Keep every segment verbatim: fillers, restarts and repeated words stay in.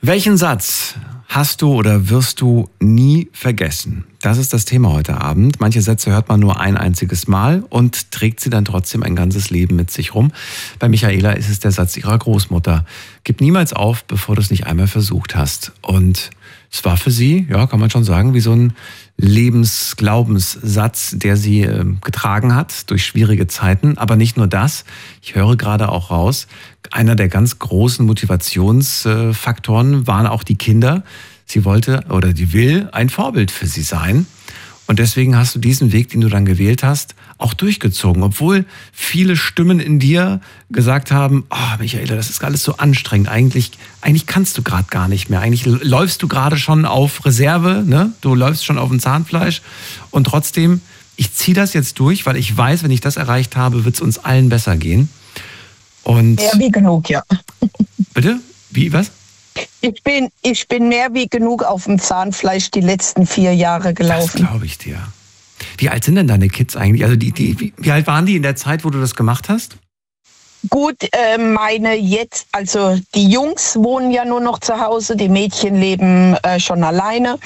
Welchen Satz hast du oder wirst du nie vergessen? Das ist das Thema heute Abend. Manche Sätze hört man nur ein einziges Mal und trägt sie dann trotzdem ein ganzes Leben mit sich rum. Bei Michaela ist es der Satz ihrer Großmutter. Gib niemals auf, bevor du es nicht einmal versucht hast. Und es war für sie, ja, kann man schon sagen, wie so ein Lebensglaubenssatz, der sie äh, getragen hat durch schwierige Zeiten. Aber nicht nur das, ich höre gerade auch raus, einer der ganz großen Motivationsfaktoren waren auch die Kinder. Sie wollte oder die will ein Vorbild für sie sein. Und deswegen hast du diesen Weg, den du dann gewählt hast, auch durchgezogen. Obwohl viele Stimmen in dir gesagt haben, oh Michaela, das ist alles so anstrengend. Eigentlich, eigentlich kannst du gerade gar nicht mehr. Eigentlich läufst du gerade schon auf Reserve, ne? Du läufst schon auf dem Zahnfleisch. Und trotzdem, ich ziehe das jetzt durch, weil ich weiß, wenn ich das erreicht habe, wird es uns allen besser gehen. Und mehr wie genug, ja. Bitte? Wie, was? Ich bin, ich bin mehr wie genug auf dem Zahnfleisch die letzten vier Jahre gelaufen. Das glaube ich dir. Wie alt sind denn deine Kids eigentlich? Also die, die, wie, wie alt waren die in der Zeit, wo du das gemacht hast? Gut, äh, meine jetzt, also die Jungs wohnen ja nur noch zu Hause, die Mädchen leben äh, schon alleine.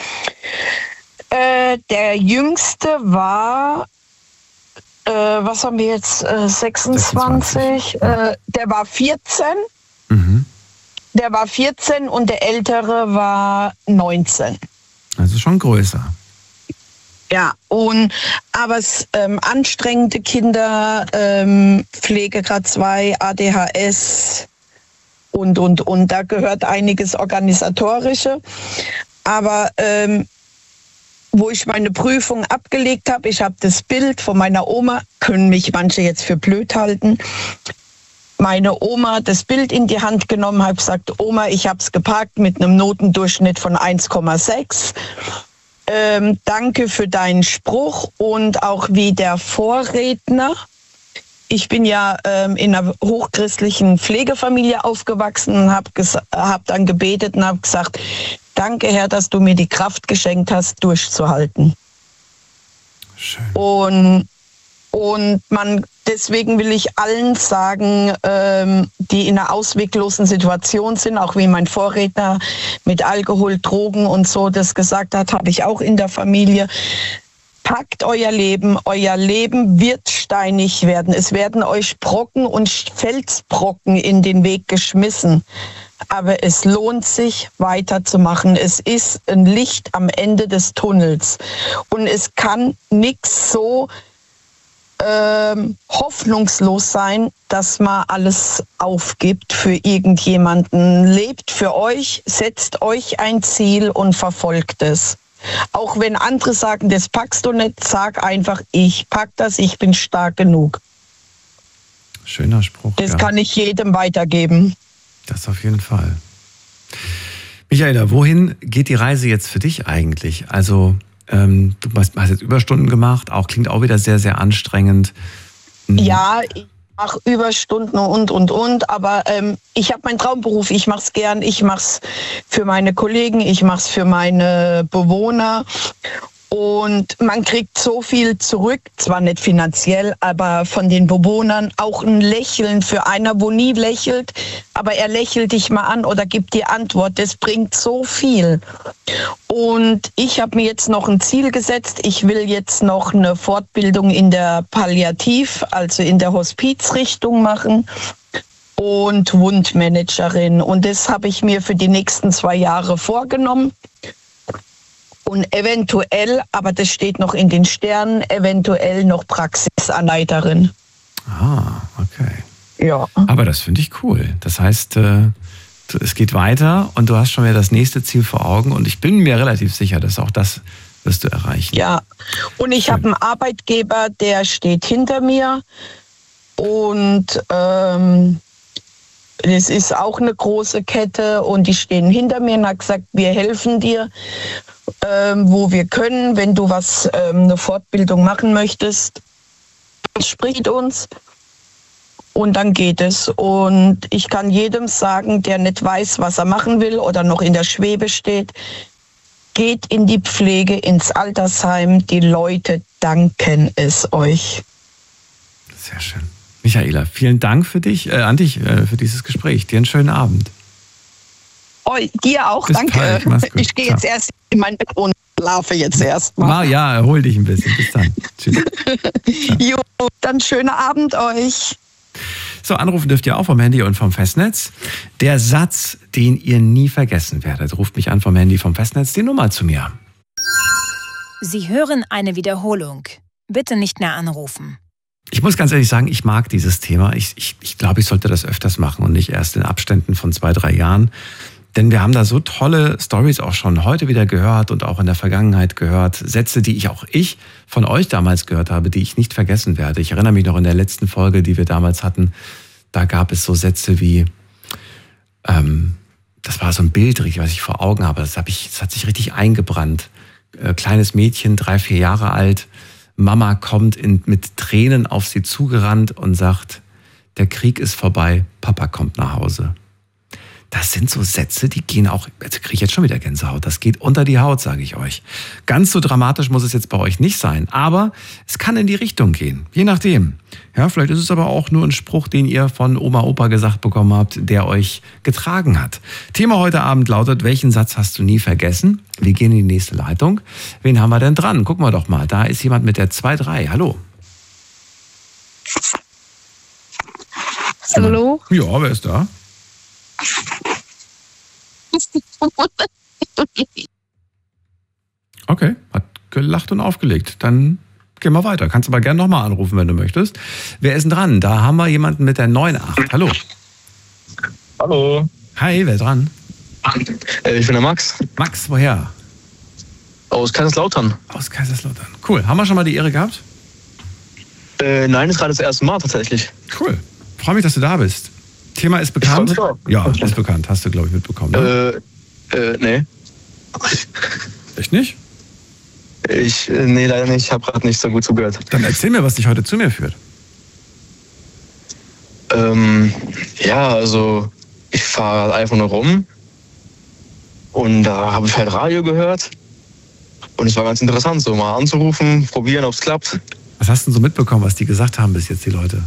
Äh, der Jüngste war, äh, was haben wir jetzt, äh, sechsundzwanzig, sechsundzwanzig. Äh, der war vierzehn. Mhm. Der war vierzehn und der Ältere war neunzehn. Also schon größer. Ja, und aber es, ähm, anstrengende Kinder, ähm, Pflegegrad zwei, A D H S und, und, und. Da gehört einiges Organisatorische. Aber ähm, wo ich meine Prüfung abgelegt habe, ich habe das Bild von meiner Oma, können mich manche jetzt für blöd halten, meine Oma das Bild in die Hand genommen, habe gesagt, Oma, ich habe es geparkt mit einem Notendurchschnitt von eins Komma sechs. Ähm, danke für deinen Spruch und auch wie der Vorredner. Ich bin ja ähm, in einer hochchristlichen Pflegefamilie aufgewachsen und habe hab dann gebetet und habe gesagt, danke Herr, dass du mir die Kraft geschenkt hast, durchzuhalten. Schön. Und Und man, deswegen will ich allen sagen, ähm, die in einer ausweglosen Situation sind, auch wie mein Vorredner mit Alkohol, Drogen und so das gesagt hat, habe ich auch in der Familie. Packt euer Leben, euer Leben wird steinig werden. Es werden euch Brocken und Felsbrocken in den Weg geschmissen. Aber es lohnt sich, weiterzumachen. Es ist ein Licht am Ende des Tunnels. Und es kann nichts so Ähm, hoffnungslos sein, dass man alles aufgibt für irgendjemanden. Lebt für euch, setzt euch ein Ziel und verfolgt es. Auch wenn andere sagen, das packst du nicht, sag einfach, ich pack das, ich bin stark genug. Schöner Spruch. Das ja. kann ich jedem weitergeben. Das auf jeden Fall. Michaela, wohin geht die Reise jetzt für dich eigentlich? Also Ähm, du hast, hast jetzt Überstunden gemacht, auch klingt auch wieder sehr, sehr anstrengend. Mhm. Ja, ich mache Überstunden und, und, und, aber ähm, ich habe meinen Traumberuf, ich mache es gern, ich mache es für meine Kollegen, ich mache es für meine Bewohner und man kriegt so viel zurück, zwar nicht finanziell, aber von den Bewohnern auch ein Lächeln für einer, wo nie lächelt, aber er lächelt dich mal an oder gibt dir Antwort, das bringt so viel. Und ich habe mir jetzt noch ein Ziel gesetzt. Ich will jetzt noch eine Fortbildung in der Palliativ, also in der Hospizrichtung machen und Wundmanagerin. Und das habe ich mir für die nächsten zwei Jahre vorgenommen. Und eventuell, aber das steht noch in den Sternen, eventuell noch Praxisanleiterin. Ah, okay. Ja. Aber das finde ich cool. Das heißt, es geht weiter und du hast schon wieder das nächste Ziel vor Augen und ich bin mir relativ sicher, dass auch das wirst du erreichen. Ja, und ich habe einen Arbeitgeber, der steht hinter mir und ähm, das ist auch eine große Kette und die stehen hinter mir und haben gesagt, wir helfen dir, ähm, wo wir können, wenn du was, ähm, eine Fortbildung machen möchtest, sprich mit uns. Und dann geht es. Und ich kann jedem sagen, der nicht weiß, was er machen will oder noch in der Schwebe steht, geht in die Pflege, ins Altersheim. Die Leute danken es euch. Sehr schön. Michaela, vielen Dank für dich, äh, an dich, äh, für dieses Gespräch. Dir einen schönen Abend. Oh, dir auch, Bis danke. bald, ich gehe jetzt erst in mein Bett und schlafe jetzt erstmal. Ja, erhol dich ein bisschen. Bis dann. Tschüss. Jo, dann schönen Abend euch. So, anrufen dürft ihr auch vom Handy und vom Festnetz. Der Satz, den ihr nie vergessen werdet. Ruft mich an vom Handy, vom Festnetz, die Nummer zu mir. Sie hören eine Wiederholung. Bitte nicht mehr anrufen. Ich muss ganz ehrlich sagen, ich mag dieses Thema. Ich, ich, ich glaube, ich sollte das öfters machen und nicht erst in Abständen von zwei, drei Jahren. Denn wir haben da so tolle Storys auch schon heute wieder gehört und auch in der Vergangenheit gehört. Sätze, die ich auch ich von euch damals gehört habe, die ich nicht vergessen werde. Ich erinnere mich noch in der letzten Folge, die wir damals hatten, da gab es so Sätze wie, ähm, das war so ein Bild, was ich vor Augen habe. Das, hab ich, das hat sich richtig eingebrannt. Äh, kleines Mädchen, drei, vier Jahre alt. Mama kommt in, mit Tränen auf sie zugerannt und sagt, der Krieg ist vorbei, Papa kommt nach Hause. Das sind so Sätze, die gehen auch, jetzt kriege ich jetzt schon wieder Gänsehaut, das geht unter die Haut, sage ich euch. Ganz so dramatisch muss es jetzt bei euch nicht sein, aber es kann in die Richtung gehen, je nachdem. Ja, vielleicht ist es aber auch nur ein Spruch, den ihr von Oma, Opa gesagt bekommen habt, der euch getragen hat. Thema heute Abend lautet, welchen Satz hast du nie vergessen? Wir gehen in die nächste Leitung. Wen haben wir denn dran? Gucken wir doch mal, da ist jemand mit der zwei drei. Hallo. Hallo? Ja, wer ist da? Okay, hat gelacht und aufgelegt. Dann gehen wir weiter. Kannst aber gerne nochmal anrufen, wenn du möchtest. Wer ist denn dran? Da haben wir jemanden mit der neun acht. Hallo. Hallo. Hi, wer dran? Ich bin der Max. Max, woher? Aus Kaiserslautern. Aus Kaiserslautern. Cool. Haben wir schon mal die Ehre gehabt? Äh, nein, ist gerade das erste Mal tatsächlich. Cool. Freue mich, dass du da bist. Thema ist bekannt? Ich freu mich auch. Ja, ist bekannt. Hast du, glaube ich, mitbekommen. Ne? Äh, äh, nee. Echt nicht? Ich, äh, nee, leider nicht. Ich habe gerade nicht so gut zugehört. Dann erzähl mir, was dich heute zu mir führt. Ähm, ja, also ich fahre einfach nur rum und da habe ich halt Radio gehört und es war ganz interessant, so mal anzurufen, probieren, ob es klappt. Was hast du denn so mitbekommen, was die gesagt haben bis jetzt, die Leute?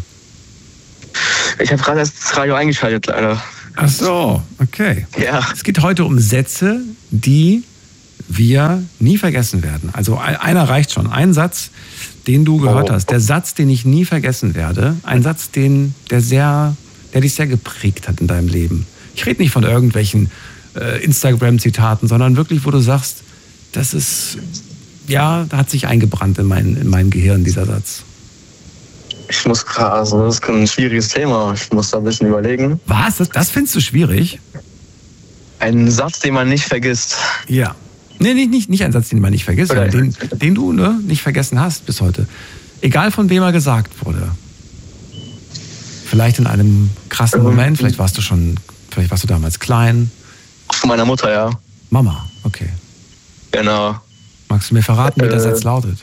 Ich habe gerade erst das Radio eingeschaltet, leider. Ach so, okay. Ja. Es geht heute um Sätze, die wir nie vergessen werden. Also einer reicht schon. Ein Satz, den du gehört Oh. hast. Der Satz, den ich nie vergessen werde. Ein Satz, den, der, sehr, der dich sehr geprägt hat in deinem Leben. Ich rede nicht von irgendwelchen äh, Instagram-Zitaten, sondern wirklich, wo du sagst, das ist, ja, da hat sich eingebrannt in mein, in mein Gehirn, dieser Satz. Ich muss gerade, also das ist ein schwieriges Thema. Ich muss da ein bisschen überlegen. Was? Das, das findest du schwierig? Ein Satz, den man nicht vergisst. Ja. Nee, nicht, nicht, nicht ein Satz, den man nicht vergisst, sondern den, den du ne, nicht vergessen hast bis heute. Egal von wem er gesagt wurde. Vielleicht in einem krassen Moment, vielleicht warst du schon, vielleicht warst du damals klein. Von meiner Mutter, ja. Mama, okay. Genau. Magst du mir verraten, wie der Äh, Satz lautet?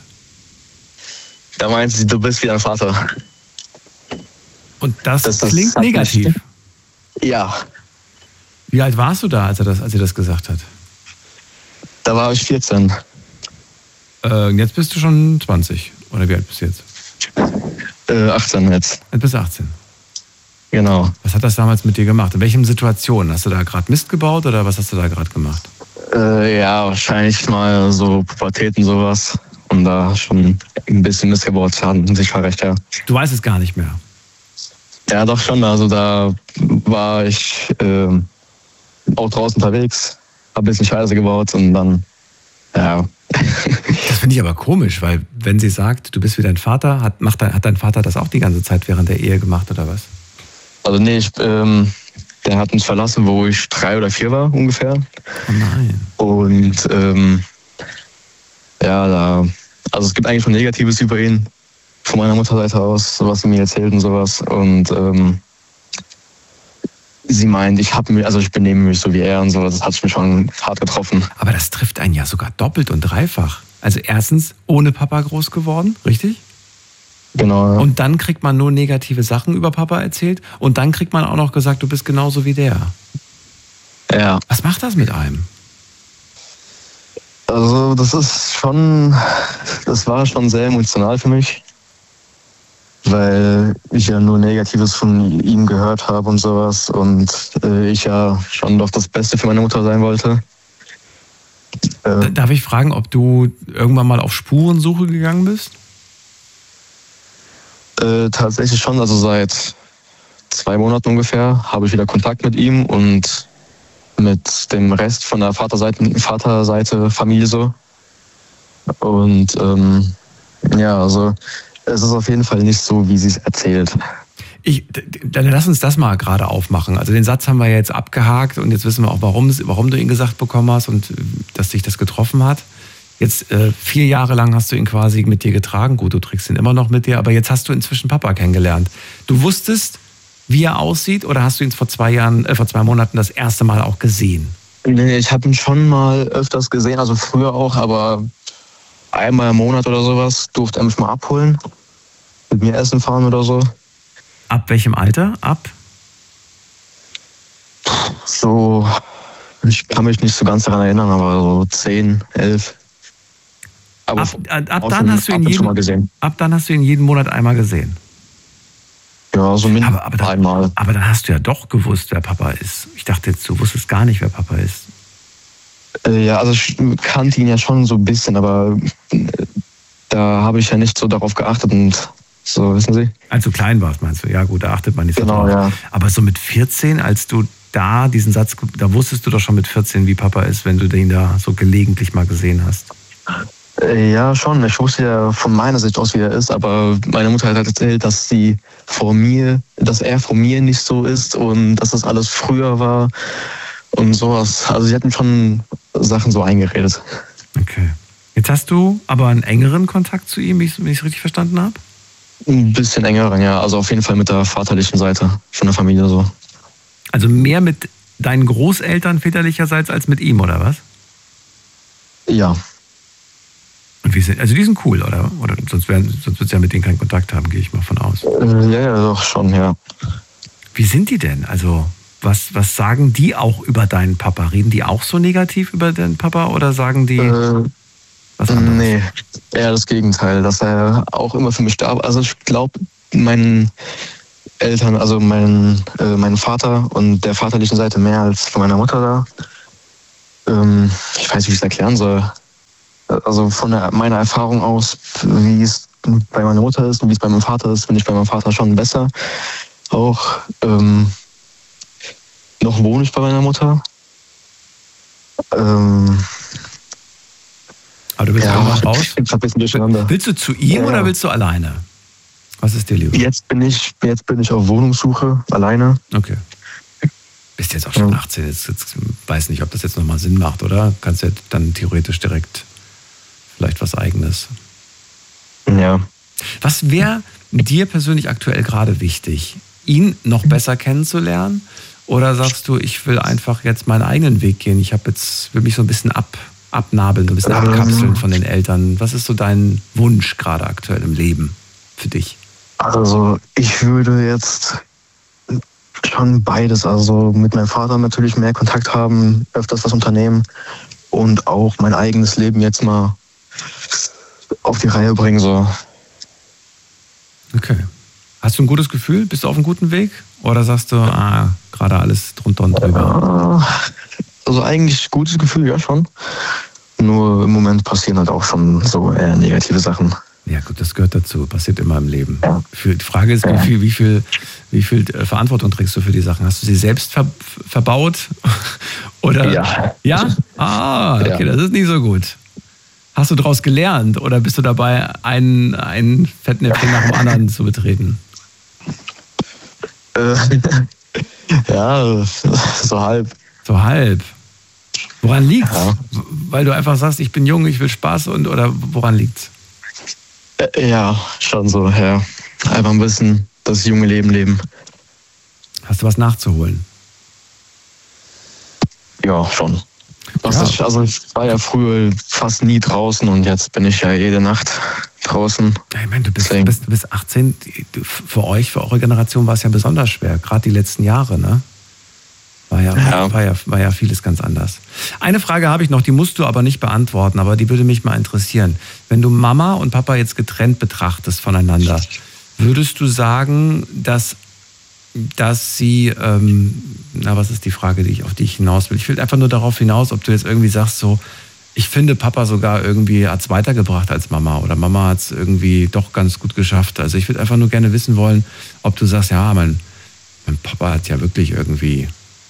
Da meint sie, du bist wie dein Vater. Und das, das- das klingt hat mich- negativ. Ja, Wie alt warst du da, als er das, als sie das gesagt hat? da war ich vierzehn. Äh, jetzt bist du schon zwanzig. Oder wie alt bist du jetzt? Äh, achtzehn jetzt. Jetzt bist du achtzehn. Genau. Was hat das damals mit dir gemacht? In welchen Situationen? Hast du da gerade Mist gebaut oder was hast du da gerade gemacht? Äh, ja, wahrscheinlich mal so Pubertät und sowas. Und da schon ein bisschen missgebaut haben, sicher recht, ja. Du weißt es gar nicht mehr. Ja, doch schon. Also da war ich äh, auch draußen unterwegs, hab ein bisschen Scheiße gebaut und dann, ja. Das finde ich aber komisch, weil wenn sie sagt, du bist wie dein Vater, hat, macht, dein- hat dein Vater das auch die ganze Zeit während der Ehe gemacht oder was? Also nee, ich, ähm, der hat uns verlassen, wo ich drei oder vier war ungefähr. Oh nein. Und ähm, ja, da, also es gibt eigentlich schon Negatives über ihn von meiner Mutterseite aus, so was sie mir erzählt und sowas. Und ähm, sie meint, ich habe mir, also ich benehme mich so wie er und so. Das hat mich schon hart getroffen. Aber das trifft einen ja sogar doppelt und dreifach. Also erstens ohne Papa groß geworden, richtig? Genau. Und dann kriegt man nur negative Sachen über Papa erzählt und dann kriegt man auch noch gesagt, du bist genauso wie der. Ja, Was macht das mit einem? also das ist schon, das war schon sehr emotional für mich. weil ich ja nur Negatives von ihm gehört habe und sowas und äh, ich ja schon doch das Beste für meine Mutter sein wollte. Äh, Darf ich fragen, ob du irgendwann mal auf Spurensuche gegangen bist? Äh, tatsächlich schon, also seit zwei Monaten ungefähr habe ich wieder Kontakt mit ihm und mit dem Rest von der Vaterseite, Vaterseite Familie so. Und ähm, ja, also es ist auf jeden Fall nicht so, wie sie es erzählt. Ich, dann lass uns das mal gerade aufmachen. Also den Satz haben wir jetzt abgehakt und jetzt wissen wir auch, warum, warum du ihn gesagt bekommen hast und dass dich das getroffen hat. Jetzt äh, vier Jahre lang hast du ihn quasi mit dir getragen. Gut, du trägst ihn immer noch mit dir, aber jetzt hast du inzwischen Papa kennengelernt. Du wusstest, wie er aussieht, oder hast du ihn vor zwei Jahren, äh, vor zwei Monaten das erste Mal auch gesehen? Nee, ich habe ihn schon mal öfters gesehen, also früher auch, aber einmal im Monat oder sowas durfte er mich mal abholen, mit mir essen fahren oder so. Ab welchem Alter? Ab? So, ich kann mich nicht so ganz daran erinnern, aber so zehn, elf. Aber ab, ab, ab, dann hast du ihn jeden, mal gesehen. ab dann hast du ihn jeden Monat einmal gesehen? Ja, so mindestens aber, aber dann, einmal. Aber dann hast du ja doch gewusst, wer Papa ist. Ich dachte jetzt, du wusstest gar nicht, wer Papa ist. Äh, ja, also ich kannte ihn ja schon so ein bisschen, aber äh, da habe ich ja nicht so darauf geachtet und so, wissen Sie? Als du klein warst, meinst du? Ja gut, da achtet man nicht so genau, drauf. Ja. Aber so mit vierzehn, als du da diesen Satz, da wusstest du doch schon mit vierzehn, wie Papa ist, wenn du den da so gelegentlich mal gesehen hast. Äh, ja, schon. Ich wusste ja von meiner Sicht aus, wie er ist, aber meine Mutter hat erzählt, dass sie vor mir, dass er vor mir nicht so ist und dass das alles früher war und sowas. Also sie hatten schon Sachen so eingeredet. Okay. Jetzt hast du aber einen engeren Kontakt zu ihm, wenn ich es richtig verstanden habe? Ein bisschen engeren, ja. Also auf jeden Fall mit der vaterlichen Seite von der Familie so. Also mehr mit deinen Großeltern väterlicherseits als mit ihm, oder was? Ja. Und wie sind, also die sind cool, oder? Oder sonst wären, sonst würdest du ja mit denen keinen Kontakt haben, gehe ich mal von aus. Äh, ja, ja, doch schon, ja. Wie sind die denn? Also was, was sagen die auch über deinen Papa? Reden die auch so negativ über deinen Papa oder sagen die äh, was anderes? Nee, eher das Gegenteil, dass er auch immer für mich da war. Also ich glaube, meinen Eltern, also mein, äh, meinen Vater und der vaterlichen Seite mehr als von meiner Mutter da. Ähm, ich weiß nicht, wie ich es erklären soll. Also von der, meiner Erfahrung aus, wie es bei meiner Mutter ist und wie es bei meinem Vater ist, finde ich bei meinem Vater schon besser. Auch ähm, noch wohne ich bei meiner Mutter. Ähm, Aber du willst ja, irgendwann raus? Ich bin ein bisschen durcheinander. Willst du zu ihm ja, oder willst du alleine? Was ist dir lieber? Jetzt bin ich, jetzt bin ich auf Wohnungssuche, alleine. Okay. Bist jetzt auch schon ja. achtzehn, jetzt, jetzt weiß nicht, ob das jetzt nochmal Sinn macht, oder? Kannst ja dann theoretisch direkt vielleicht was Eigenes. Ja. Was wäre dir persönlich aktuell gerade wichtig? Ihn noch besser kennenzulernen? Oder sagst du, ich will einfach jetzt meinen eigenen Weg gehen? Ich habe jetzt, will mich so ein bisschen ab, abnabeln, so ein bisschen ähm, abkapseln von den Eltern. Was ist so dein Wunsch gerade aktuell im Leben für dich? Also ich würde jetzt schon beides, also mit meinem Vater natürlich mehr Kontakt haben, öfters was unternehmen und auch mein eigenes Leben jetzt mal auf die Reihe bringen. So. Okay. Hast du ein gutes Gefühl? Bist du auf einem guten Weg? Oder sagst du, ah, gerade alles drunter und drüber? Also eigentlich gutes Gefühl, ja schon. Nur im Moment passieren halt auch schon so eher negative Sachen. Ja gut, das gehört dazu. Passiert immer im Leben. Ja. Die Frage ist, wie viel, wie viel, wie viel Verantwortung trägst du für die Sachen? Hast du sie selbst ver- verbaut? Oder? Ja. Ja? Ah, okay, ja. Das ist nicht so gut. Hast du daraus gelernt oder bist du dabei, einen, einen Fettnäpfchen nach dem anderen zu betreten? Äh, ja, so halb. So halb. Woran liegt's? Ja. Weil du einfach sagst, ich bin jung, ich will Spaß und oder woran liegt's? Ja, schon so, ja. Einfach ein bisschen das junge Leben leben. Hast du was nachzuholen? Ja, schon. Ja. Ich, also ich war ja früher fast nie draußen und jetzt bin ich ja jede Nacht draußen. Ja, ich meine, du bist, du bist, du bist achtzehn. Für euch, für eure Generation war es ja besonders schwer. Gerade die letzten Jahre, ne? War ja, ja. War, ja, war ja vieles ganz anders. Eine Frage habe ich noch, die musst du aber nicht beantworten, aber die würde mich mal interessieren. Wenn du Mama und Papa jetzt getrennt betrachtest voneinander, Würdest du sagen, dass, dass sie, ähm, na, was ist die Frage, die ich, auf die ich hinaus will? Ich will einfach nur darauf hinaus, ob du jetzt irgendwie sagst, so, ich finde, Papa sogar irgendwie hat es weitergebracht als Mama oder Mama hat es irgendwie doch ganz gut geschafft. Also ich würde einfach nur gerne wissen wollen, ob du sagst, ja, mein, mein Papa hat ja wirklich irgendwie...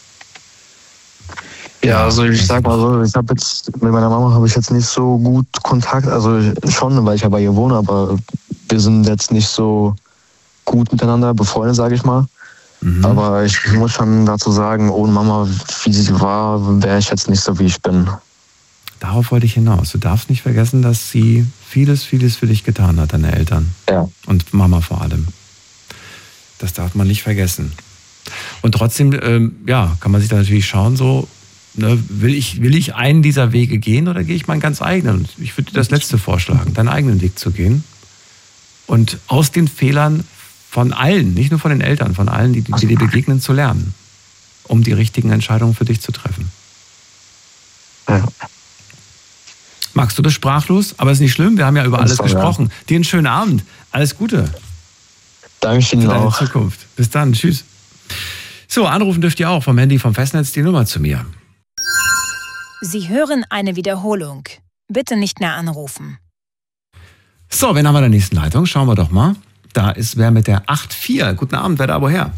Ja, also ich sag mal so, ich habe jetzt, mit meiner Mama habe ich jetzt nicht so gut Kontakt, also schon, weil ich ja bei ihr wohne, aber wir sind jetzt nicht so gut miteinander befreundet, sage ich mal. Mhm. Aber ich muss schon dazu sagen, ohne Mama, wie sie war, wäre ich jetzt nicht so, wie ich bin. Darauf wollte ich hinaus. Du darfst nicht vergessen, dass sie vieles, vieles für dich getan hat, deine Eltern. Ja. Und Mama vor allem. Das darf man nicht vergessen. Und trotzdem, ähm, ja, kann man sich da natürlich schauen, so, ne, will ich, will ich einen dieser Wege gehen oder gehe ich meinen ganz eigenen? Ich würde dir das letzte vorschlagen, deinen eigenen Weg zu gehen. Und aus den Fehlern von allen, nicht nur von den Eltern, von allen, die, die dir begegnen, zu lernen, um die richtigen Entscheidungen für dich zu treffen. Ja. Magst du das sprachlos? Aber ist nicht schlimm, wir haben ja über alles war, gesprochen. Ja. Dir einen schönen Abend. Alles Gute. Danke Ihnen für deine auch. Zukunft. Bis dann. Tschüss. So, anrufen dürft ihr auch vom Handy vom Festnetz die Nummer zu mir. Sie hören eine Wiederholung. Bitte nicht mehr anrufen. So, wen haben wir in der nächsten Leitung? Schauen wir doch mal. Da ist wer mit der acht vier. Guten Abend, wer da woher?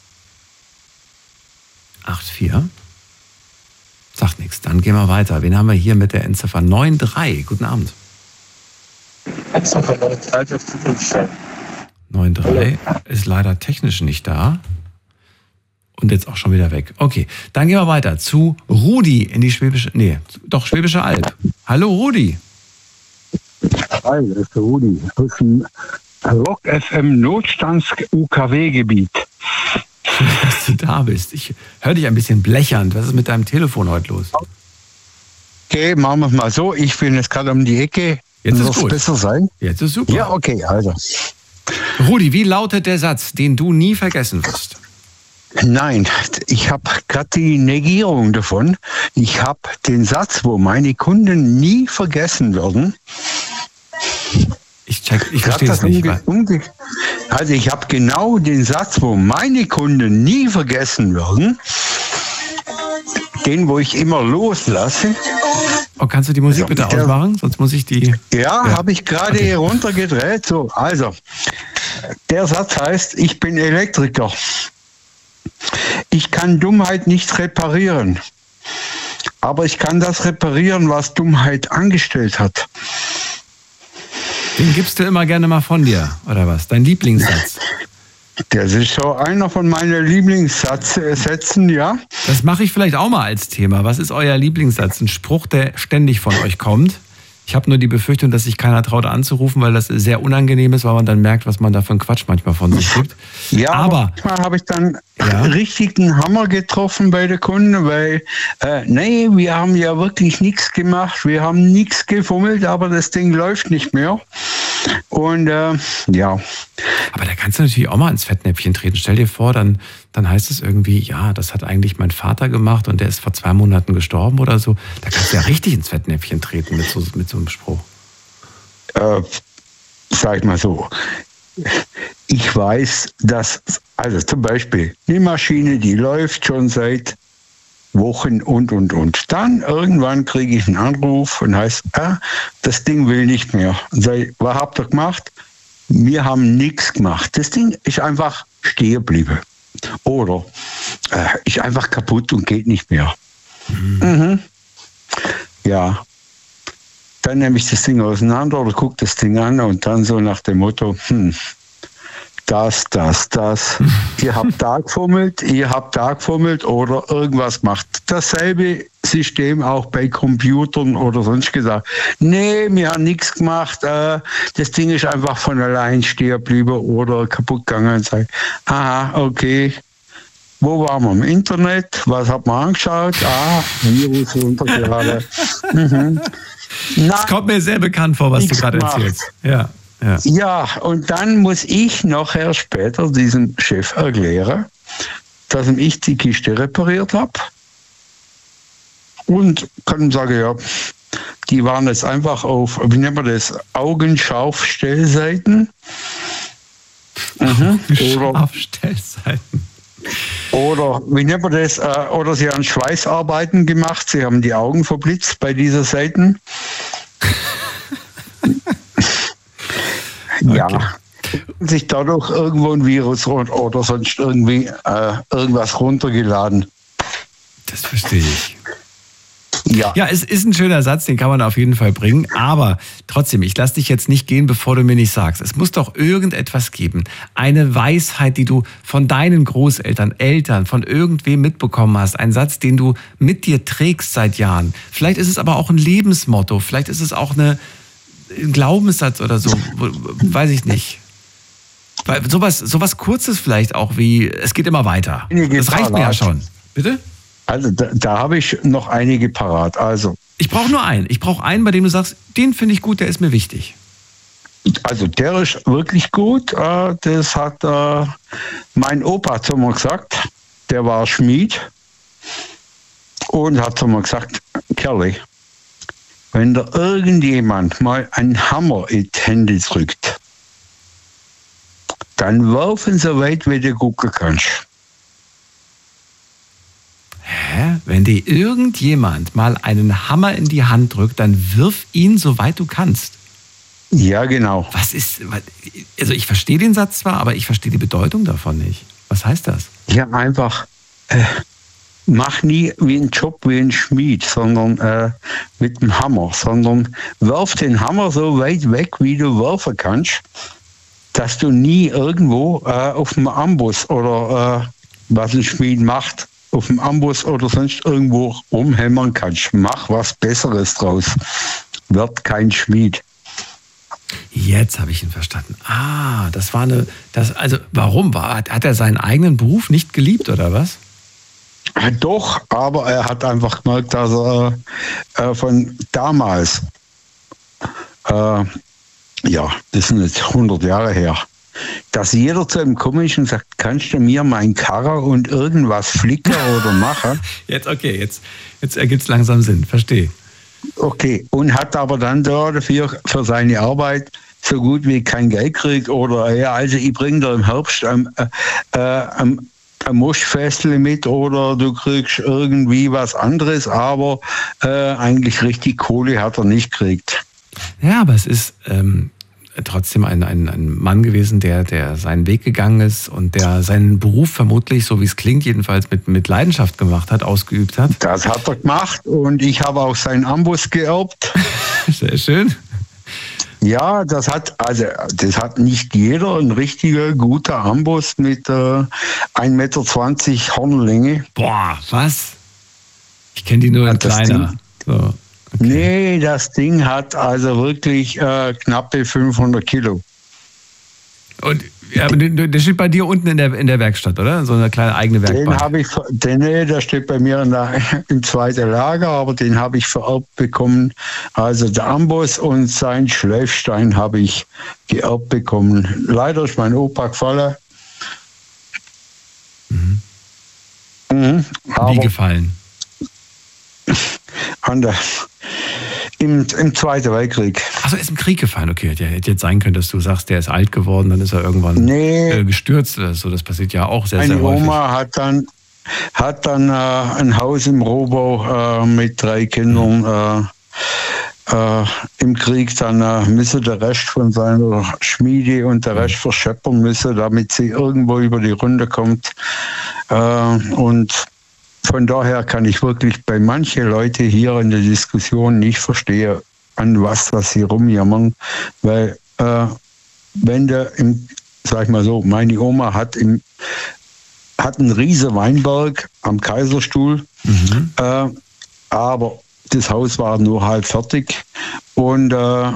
acht vier. Sagt nichts. Dann gehen wir weiter. Wen haben wir hier mit der Endziffer neun drei? Guten Abend. neun drei ist leider technisch nicht da. Und jetzt auch schon wieder weg. Okay, dann gehen wir weiter zu Rudi in die Schwäbische, nee, doch Schwäbische Alb. Hallo Rudi. Hi, das ist der Rudi aus dem Rock F M Notstands-U K W-Gebiet. Schön, dass du da bist. Ich höre dich ein bisschen blechernd. Was ist mit deinem Telefon heute los? Okay, machen wir es mal so. Ich bin jetzt gerade um die Ecke. Jetzt ist Wird's gut. besser sein? Jetzt ist super. Ja, okay, also. Rudi, wie lautet der Satz, den du nie vergessen wirst? Nein, ich habe gerade die Negierung davon. Ich habe den Satz, wo meine Kunden nie vergessen werden. Ich check, ich Grad verstehe es das nicht. umge- umge- Also ich habe genau den Satz, wo meine Kunden nie vergessen werden. Den, wo ich immer loslasse. Oh, kannst du die Musik bitte Der- ausmachen? Sonst muss ich die... Ja, Ja. habe ich gerade Okay. runtergedreht. So, also, der Satz heißt, ich bin Elektriker. Ich kann Dummheit nicht reparieren. Aber ich kann das reparieren, was Dummheit angestellt hat. Den gibst du immer gerne mal von dir, oder was? Dein Lieblingssatz. Das ist so einer von meinen Lieblingssätzen, ja. Das mache ich vielleicht auch mal als Thema. Was ist euer Lieblingssatz? Ein Spruch, der ständig von euch kommt. Ich habe nur die Befürchtung, dass sich keiner traut anzurufen, weil das sehr unangenehm ist, weil man dann merkt, was man da für einen Quatsch manchmal von sich gibt. Ja, aber manchmal habe ich dann Ja. richtig einen Hammer getroffen bei den Kunden, weil, äh, nee, wir haben ja wirklich nichts gemacht, wir haben nichts gefummelt, aber das Ding läuft nicht mehr. Und äh, ja. Aber da kannst du natürlich auch mal ins Fettnäpfchen treten. Stell dir vor, dann, dann heißt es irgendwie, ja, das hat eigentlich mein Vater gemacht und der ist vor zwei Monaten gestorben oder so. Da kannst du ja richtig ins Fettnäpfchen treten mit so, mit so einem Spruch. Äh, sag ich mal so, ich weiß, dass, also zum Beispiel, die Maschine, die läuft schon seit Wochen und, und, und. Dann irgendwann kriege ich einen Anruf und heißt, ah, das Ding will nicht mehr. Und sag ich, was habt ihr gemacht? Wir haben nichts gemacht. Das Ding ist einfach stehen geblieben. Oder äh, ist einfach kaputt und geht nicht mehr. Mhm. Mhm. Ja. Dann nehme ich das Ding auseinander oder gucke das Ding an und dann so nach dem Motto, hm, das, das, das. Ihr habt da gefummelt, ihr habt da gefummelt oder irgendwas gemacht. Dasselbe System auch bei Computern oder sonst gesagt. Nee, wir haben nichts gemacht. Äh, das Ding ist einfach von allein stehen geblieben oder kaputt gegangen. Und sagt, aha, okay. Wo waren wir? Im Internet? Was hat man angeschaut? Ah, Virus runtergeladen. Mhm. Das kommt mir sehr bekannt vor, was du gerade erzählst. Ja, ja. Ja, und dann muss ich nachher später diesem Chef erklären, dass ich die Kiste repariert habe. Und kann ihm sagen, ja, die waren jetzt einfach auf, wie nennt man das, Augenscharfstellseiten. Mhm. Oder, Scharfstellseiten. Oder, wie nennt man das? Äh, oder sie haben Schweißarbeiten gemacht, sie haben die Augen verblitzt bei dieser Seiten. Ja. Okay. Sich dadurch irgendwo ein Virus oder sonst irgendwie äh, irgendwas runtergeladen. Das verstehe ich. Ja. Ja, es ist ein schöner Satz, den kann man auf jeden Fall bringen. Aber trotzdem, ich lasse dich jetzt nicht gehen, bevor du mir nicht sagst. Es muss doch irgendetwas geben. Eine Weisheit, die du von deinen Großeltern, Eltern, von irgendwem mitbekommen hast. Ein Satz, den du mit dir trägst seit Jahren. Vielleicht ist es aber auch ein Lebensmotto. Vielleicht ist es auch eine, ein Glaubenssatz oder so. Weiß ich nicht. Weil sowas, sowas Kurzes vielleicht auch wie, es geht immer weiter. Das reicht mir ja schon. Bitte? Also da, da habe ich noch einige parat. Also ich brauche nur einen. Ich brauche einen, bei dem du sagst, den finde ich gut, der ist mir wichtig. Also der ist wirklich gut. Das hat mein Opa zu mir gesagt. Der war Schmied und hat zu mir gesagt, Kerli, wenn da irgendjemand mal einen Hammer in die Hände drückt, dann werfen so weit, wie du gucken kannst. Hä? Wenn dir irgendjemand mal einen Hammer in die Hand drückt, dann wirf ihn, soweit du kannst. Ja, genau. Was ist, also ich verstehe den Satz zwar, aber ich verstehe die Bedeutung davon nicht. Was heißt das? Ja, einfach, äh, mach nie wie ein Job wie ein Schmied, sondern äh, mit dem Hammer, sondern wirf den Hammer so weit weg, wie du werfen kannst, dass du nie irgendwo äh, auf dem Amboss oder äh, was ein Schmied macht, auf dem Amboss oder sonst irgendwo rumhämmern kannst. Mach was Besseres draus. Wird kein Schmied. Jetzt habe ich ihn verstanden. Ah, das war eine, das, also warum? War, hat er seinen eigenen Beruf nicht geliebt oder was? Doch, aber er hat einfach gemerkt, dass er äh, von damals, äh, ja, das sind jetzt hundert Jahre her, dass jeder zu ihm kommt und sagt, kannst du mir mein Karre und irgendwas flicken oder machen? Jetzt, okay, jetzt, jetzt ergibt es langsam Sinn, verstehe. Okay, und hat aber dann da dafür für seine Arbeit so gut wie kein Geld gekriegt oder ja, also ich bringe da im Herbst ein, äh, ein, ein Moschfestle mit oder du kriegst irgendwie was anderes, aber äh, eigentlich richtig Kohle hat er nicht gekriegt. Ja, aber es ist ähm, trotzdem ein, ein, ein Mann gewesen, der, der seinen Weg gegangen ist und der seinen Beruf vermutlich, so wie es klingt, jedenfalls mit, mit Leidenschaft gemacht hat, ausgeübt hat. Das hat er gemacht und ich habe auch seinen Amboss geerbt. Sehr schön. Ja, das hat, also das hat nicht jeder, ein richtiger, guter Amboss mit äh, ein Meter zwanzig Hornlänge. Boah, was? Ich kenne die nur in kleiner. So. Okay. Nee, das Ding hat also wirklich äh, knappe fünfhundert Kilo. Und ja, aber der, der steht bei dir unten in der, in der Werkstatt, oder? So eine kleine eigene Werkbank. Den habe ich, den, nee, der steht bei mir in der, im zweiten Lager, aber den habe ich vererbt bekommen. Also der Amboss und sein Schleifstein habe ich geerbt bekommen. Leider ist mein Opa gefallen. Mhm. Mhm, Wie gefallen? An der, im, im Zweiten Weltkrieg. Achso, er ist im Krieg gefallen. Okay, hätte jetzt sein können, dass du sagst, der ist alt geworden, dann ist er irgendwann nee, äh, gestürzt oder so. Das passiert ja auch sehr, meine sehr häufig. Meine Oma hat dann, hat dann äh, ein Haus im Rohbau äh, mit drei Kindern mhm. äh, äh, im Krieg. Dann äh, müsse der Rest von seiner Schmiede und der Rest verscheppern müssen, damit sie irgendwo über die Runde kommt. Äh, und von daher kann ich wirklich bei manchen Leuten hier in der Diskussion nicht verstehen, an was, was sie rumjammern, weil äh, wenn der, im, sag ich mal so, meine Oma hat, im, hat einen riesen Weinberg am Kaiserstuhl, mhm. äh, aber das Haus war nur halb fertig und äh,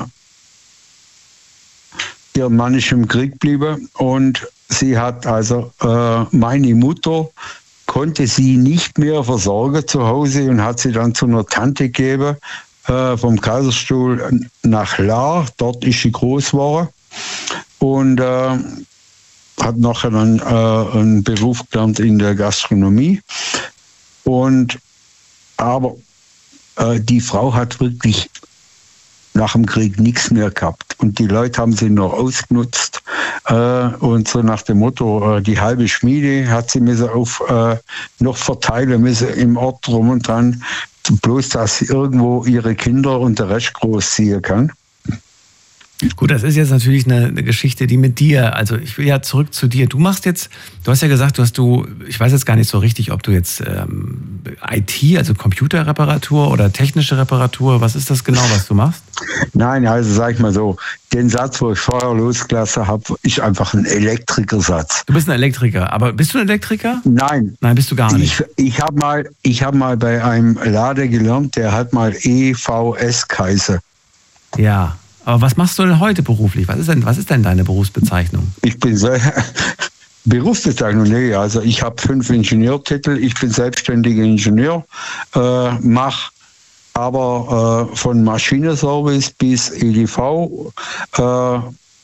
ihr Mann ist im Krieg geblieben und sie hat also, äh, meine Mutter konnte sie nicht mehr versorgen zu Hause und hat sie dann zu einer Tante gegeben, äh, vom Kaiserstuhl nach Lahr. Dort ist sie groß geworden und äh, hat nachher dann äh, einen Beruf gelernt in der Gastronomie. Und aber äh, die Frau hat wirklich nach dem Krieg nichts mehr gehabt. Und die Leute haben sie noch ausgenutzt. Äh, und so nach dem Motto, äh, die halbe Schmiede hat sie müssen auf äh, noch verteilen müssen im Ort rum und dran, bloß dass sie irgendwo ihre Kinder und der Rest großziehen kann. Gut, das ist jetzt natürlich eine, eine Geschichte, die mit dir, also ich will ja zurück zu dir. Du machst jetzt, du hast ja gesagt, du hast du, ich weiß jetzt gar nicht so richtig, ob du jetzt ähm, I T, also Computerreparatur oder technische Reparatur, was ist das genau, was du machst? Nein, also sag ich mal so, den Satz, wo ich vorher losgelassen habe, ist einfach ein Elektrikersatz. Du bist ein Elektriker, aber bist du ein Elektriker? Nein. Nein, bist du gar nicht. Ich, ich habe mal, ich hab mal bei einem Lader gelernt, der hat mal E V S geheißen. Ja. Aber was machst du denn heute beruflich? Was ist denn, was ist denn deine Berufsbezeichnung? Ich bin sehr Berufsbezeichnung, nee, also ich habe fünf Ingenieurtitel, ich bin selbstständiger Ingenieur, äh, mache aber äh, von Maschinenservice bis E D V äh,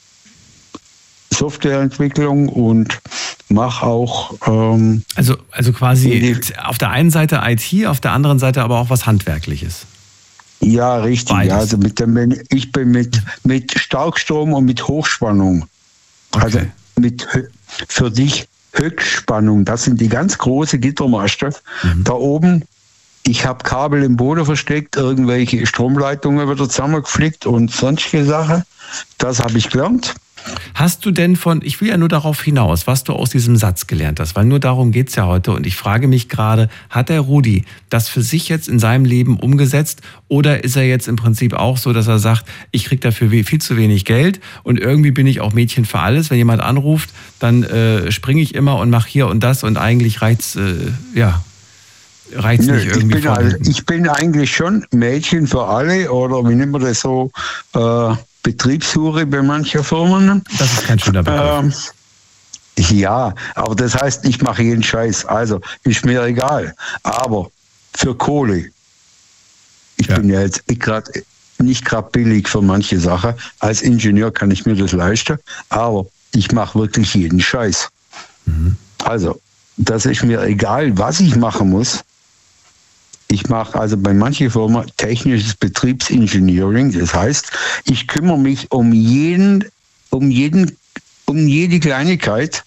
Softwareentwicklung und mache auch ähm, also, also quasi auf der einen Seite I T, auf der anderen Seite aber auch was Handwerkliches. Ja, richtig. Beides. Also mit dem, ich bin mit, mit Starkstrom und mit Hochspannung. Okay. Also mit für dich Höchstspannung. Das sind die ganz großen Gittermaste. Mhm. Da oben, ich habe Kabel im Boden versteckt, irgendwelche Stromleitungen wieder zusammengeflickt und sonstige Sachen. Das habe ich gelernt. Hast du denn von, ich will ja nur darauf hinaus, was du aus diesem Satz gelernt hast, weil nur darum geht es ja heute und ich frage mich gerade, hat der Rudi das für sich jetzt in seinem Leben umgesetzt oder ist er jetzt im Prinzip auch so, dass er sagt, ich kriege dafür viel zu wenig Geld und irgendwie bin ich auch Mädchen für alles, wenn jemand anruft, dann äh, springe ich immer und mache hier und das und eigentlich reicht's, äh, ja, reicht's Nö, nicht irgendwie. Ich bin, also, ich bin eigentlich schon Mädchen für alle oder wie nennt man das so, äh, Betriebshure bei manchen Firmen. Das ist kein schöner Begriff. Ähm, ja, aber das heißt, ich mache jeden Scheiß. Also ist mir egal. Aber für Kohle, ich ja. bin ja jetzt grad, nicht gerade billig für manche Sachen. Als Ingenieur kann ich mir das leisten, aber ich mache wirklich jeden Scheiß. Mhm. Also, das ist mir egal, was ich machen muss. Ich mache also bei manchen Firmen technisches Betriebsengineering. Das heißt, ich kümmere mich um jeden, um jeden, um jede Kleinigkeit.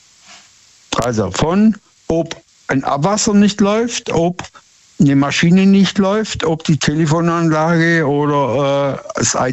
Also von, ob ein Abwasser nicht läuft, ob eine Maschine nicht läuft, ob die Telefonanlage oder äh, das I